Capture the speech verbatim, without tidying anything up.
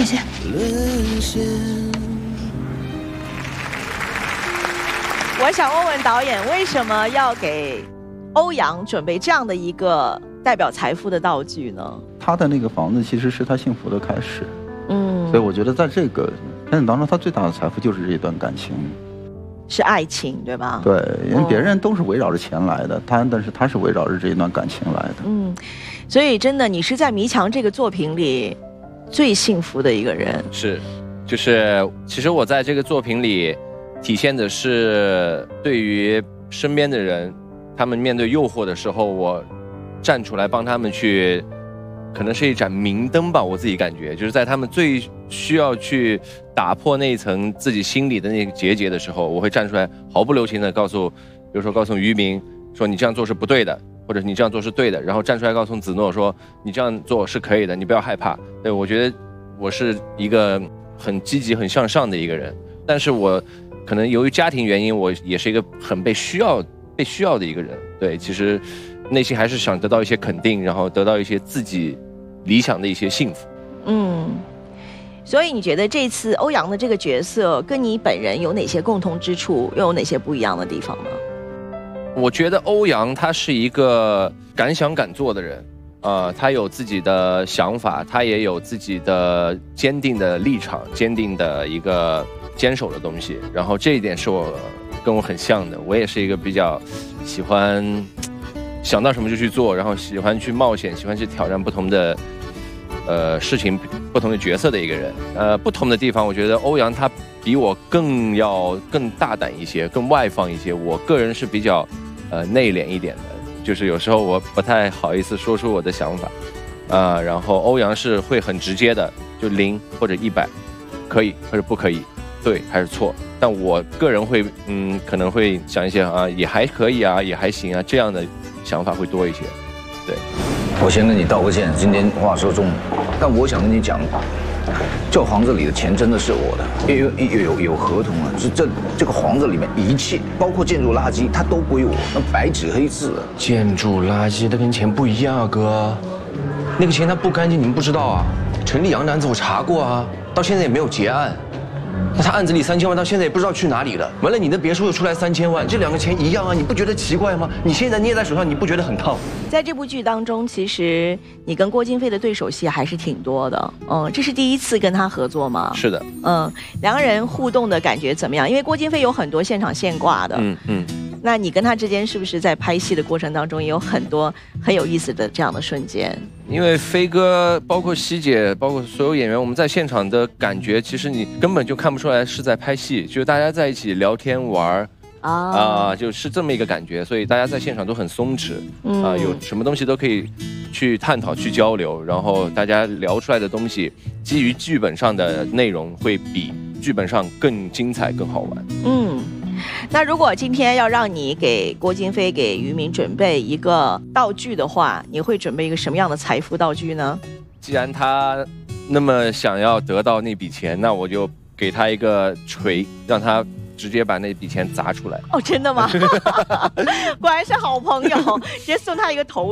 谢谢。 我想问问导演，为什么要给欧阳准备这样的一个代表财富的道具呢？ 他的那个房子其实是他幸福的开始， 嗯， 所以我觉得在这个片子当中，他最大的财富就是这段感情， 是爱情，对吧？ 对，因为别人都是围绕着钱来的，他但是他是围绕着这一段感情来的。 嗯，所以真的，你是在《迷墙》这个作品里最幸福的一个人。 是，就是其实我在这个作品里体现的是对于身边的人，他们面对诱惑的时候，我站出来帮他们去，可能是一盏明灯吧。我自己感觉，就是在他们最需要去打破那一层自己心里的那个结节的时候，我会站出来，毫不留情的告诉，比如说告诉于明说你这样做是不对的，或者你这样做是对的，然后站出来告诉子诺说你这样做是可以的，你不要害怕。对，我觉得我是一个很积极、很向上的一个人，但是我可能由于家庭原因，我也是一个很被需要、被需要的一个人。对，其实内心还是想得到一些肯定，然后得到一些自己理想的一些幸福。 嗯，所以你觉得这次欧阳的这个角色跟你本人有哪些共同之处，又有哪些不一样的地方呢？ 我觉得欧阳他是一个敢想敢做的人，呃，他有自己的想法，他也有自己的坚定的立场，坚定的一个坚守的东西。然后这一点是我跟我很像的，我也是一个比较喜欢想到什么就去做，然后喜欢去冒险，喜欢去挑战不同的呃事情、不同的角色的一个人。呃，不同的地方，我觉得欧阳他比我更要更大胆一些，更外放一些。我个人是比较呃内敛一点的，就是有时候我不太好意思说出我的想法，啊、呃，然后欧阳是会很直接的，就零或者一百，可以或者不可以，对还是错。但我个人会嗯可能会想一些啊也还可以啊，也还行啊，这样的想法会多一些。对， 我先跟你道个歉，今天话说重了，但我想跟你讲，这房子里的钱真的是我的，因为有有有合同啊，这这这个房子里面一切，包括建筑垃圾，它都归我，那白纸黑字。 建筑垃圾它跟钱不一样啊，哥，那个钱它不干净，你们不知道啊？陈立阳的案子我查过啊，到现在也没有结案。那他案子里三千万到现在也不知道去哪里了。完了，你的别墅又出来三千万，这两个钱一样啊，你不觉得奇怪吗？你现在捏在手上，你不觉得很烫？ 在这部剧当中，其实你跟郭京飞的对手戏还是挺多的。嗯，这是第一次跟他合作吗？ 是的。 嗯，两个人互动的感觉怎么样？因为郭京飞有很多现场现挂的。 嗯嗯。 那你跟他之间是不是在拍戏的过程当中也有很多很有意思的这样的瞬间？ 因为飞哥，包括希姐，包括所有演员，我们在现场的感觉，其实你根本就看不出来是在拍戏，就是大家在一起聊天玩啊、 啊、 呃，就是这么一个感觉，所以大家在现场都很松弛，啊、 嗯呃，有什么东西都可以去探讨、去交流，然后大家聊出来的东西，基于剧本上的内容，会比剧本上更精彩、更好玩。 嗯。那如果今天要让你给郭京飞、给于明准备一个道具的话，你会准备一个什么样的财富道具呢？ 既然他那么想要得到那笔钱，那我就给他一个锤，让他直接把那笔钱砸出来。 哦，真的吗？果然是好朋友，直接送他一个头